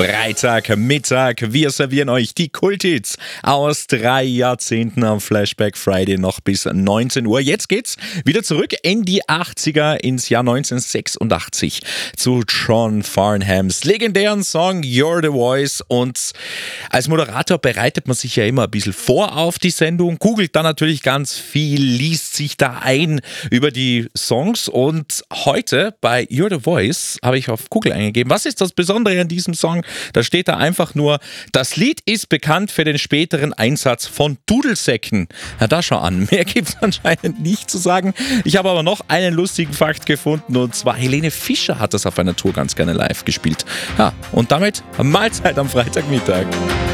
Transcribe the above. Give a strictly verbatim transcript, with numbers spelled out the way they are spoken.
Freitagmittag. Wir servieren euch die Kulthits aus drei Jahrzehnten am Flashback Friday noch bis neunzehn Uhr. Jetzt geht's wieder zurück in die achtziger, ins Jahr neunzehnhundertsechsundachtzig zu John Farnhams legendären Song You're the Voice. Und als Moderator bereitet man sich ja immer ein bisschen vor auf die Sendung, googelt dann natürlich ganz viel, liest sich da ein über die Songs. Und heute bei You're the Voice habe ich auf Google eingegeben, was ist das Besondere an diesem Song? Da steht da einfach nur, das Lied ist bekannt für den späteren Einsatz von Dudelsäcken. Na, da schau an. Mehr gibt es anscheinend nicht zu sagen. Ich habe aber noch einen lustigen Fakt gefunden, und zwar Helene Fischer hat das auf einer Tour ganz gerne live gespielt. Ja, und damit Mahlzeit am Freitagmittag.